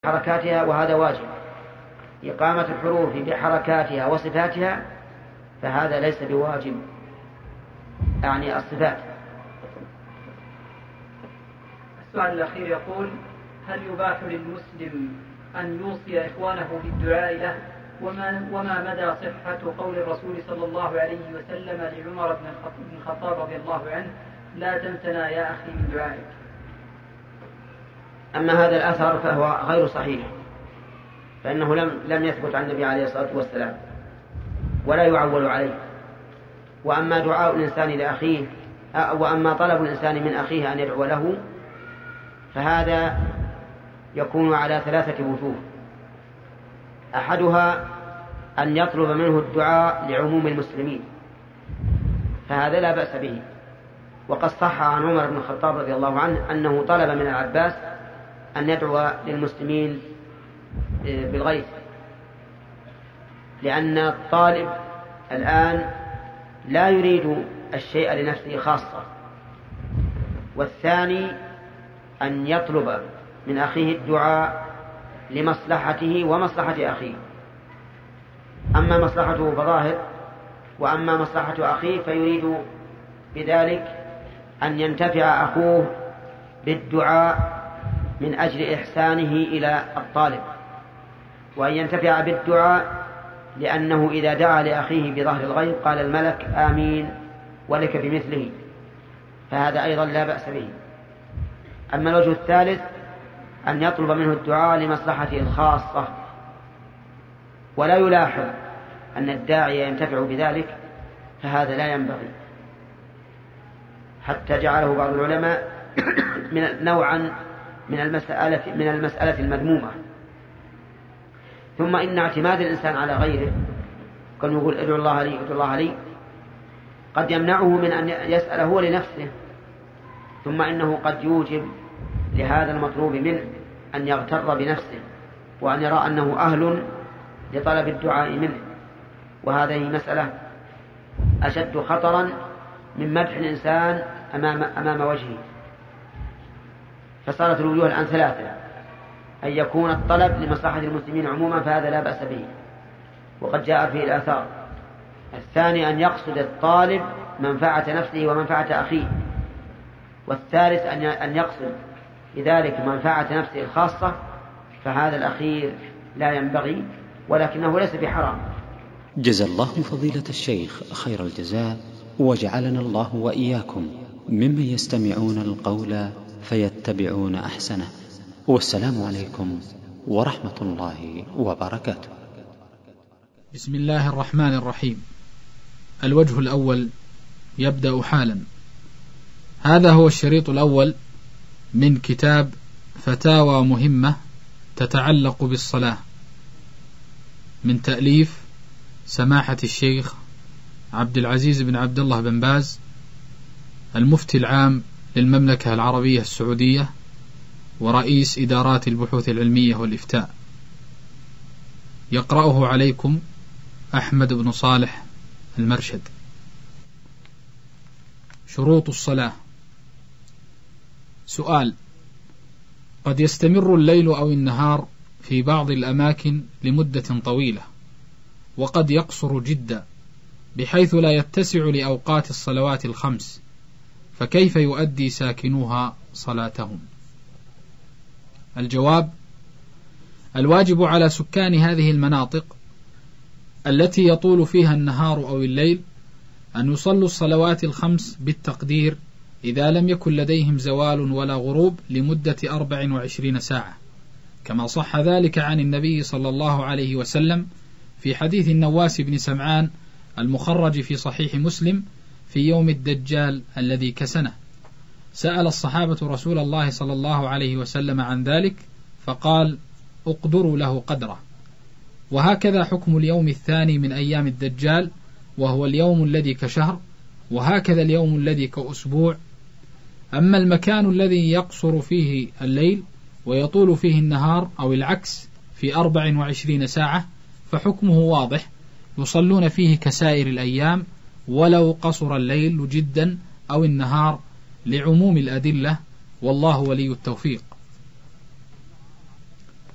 حركاتها وهذا واجب. إقامة الحروف بحركاتها وصفاتها فهذا ليس بواجب، يعني الصفات. السؤال الأخير يقول: هل يباح للمسلم أن يوصي إخوانه بالدعاء له؟ وما مدى صحة قول الرسول صلى الله عليه وسلم لعمر بن الخطاب رضي الله عنه: لا تنسنا يا أخي من دعائك؟ أما هذا الأثر فهو غير صحيح، فإنه لم يثبت عن النبي عليه الصلاة والسلام ولا يعول عليه. وأما دعاء الإنسان لأخيه وأما طلب الإنسان من أخيه أن يدعو له فهذا يكون على 3 وجوه. أحدها أن يطلب منه الدعاء لعموم المسلمين، فهذا لا بأس به. وقد صح عن عمر بن الخطاب رضي الله عنه أنه طلب من العباس أن يدعو للمسلمين بالغيث، لأن الطالب الآن لا يريد الشيء لنفسه خاصة. والثاني أن يطلب من أخيه الدعاء لمصلحته ومصلحة أخيه. أما مصلحته فظاهر، وأما مصلحة أخيه فيريد بذلك أن ينتفع أخوه بالدعاء من أجل إحسانه إلى الطالب، وأن ينتفع بالدعاء لأنه إذا دعا لأخيه بظهر الغيب قال الملك آمين ولك بمثله، فهذا أيضا لا بأس به. أما الوجه الثالث أن يطلب منه الدعاء لمصلحته الخاصة ولا يلاحظ أن الداعي ينتفع بذلك، فهذا لا ينبغي، حتى جعله بعض العلماء نوعا من المسألة المذمومة. ثم إن اعتماد الإنسان على غيره، كان يقول ادعو الله لي ادعو الله لي، قد يمنعه من أن يسأل هو لنفسه، ثم إنه قد يوجب لهذا المطلوب منه أن يغتر بنفسه وأن يرى أنه أهل لطلب الدعاء منه، وهذه مسألة أشد خطرا من مدح الإنسان أمام وجهه. فصارت الوجوه الآن 3: أن يكون الطلب لمصلحة المسلمين عموما فهذا لا بأس به وقد جاء فيه الآثار. الثاني أن يقصد الطالب منفعة نفسه ومنفعة أخيه. والثالث أن يقصد لذلك منفعة نفسه الخاصة، فهذا الأخير لا ينبغي، ولكنه ليس بحرام. جزا الله فضيلة الشيخ خير الجزاء، وجعلنا الله وإياكم ممن يستمعون القول فيتبعون أحسنه. والسلام عليكم ورحمة الله وبركاته. بسم الله الرحمن الرحيم. الوجه الأول يبدأ حالا. هذا هو الشريط الأول من كتاب فتاوى مهمة تتعلق بالصلاة، من تأليف سماحة الشيخ عبد العزيز بن عبد الله بن باز، المفتي العام للمملكة العربية السعودية ورئيس إدارات البحوث العلمية والإفتاء. يقرأه عليكم أحمد بن صالح المرشد. شروط الصلاة. سؤال: قد يستمر الليل أو النهار في بعض الأماكن لمدة طويلة، وقد يقصر جدا بحيث لا يتسع لأوقات الصلوات ال5، فكيف يؤدي ساكنوها صلاتهم؟ الجواب: الواجب على سكان هذه المناطق التي يطول فيها النهار أو الليل أن يصلوا الصلوات ال5 بالتقدير إذا لم يكن لديهم زوال ولا غروب لمدة 24 ساعة، كما صح ذلك عن النبي صلى الله عليه وسلم في حديث النواس بن سمعان المخرج في صحيح مسلم في يوم الدجال الذي كسنه. سأل الصحابة رسول الله صلى الله عليه وسلم عن ذلك فقال: اقدروا له قدره. وهكذا حكم اليوم الثاني من أيام الدجال، وهو اليوم الذي كشهر، وهكذا اليوم الذي كأسبوع. أما المكان الذي يقصر فيه الليل ويطول فيه النهار أو العكس في 24 ساعة فحكمه واضح، يصلون فيه كسائر الأيام ولو قصر الليل جدا أو النهار، لعموم الأدلة، والله ولي التوفيق.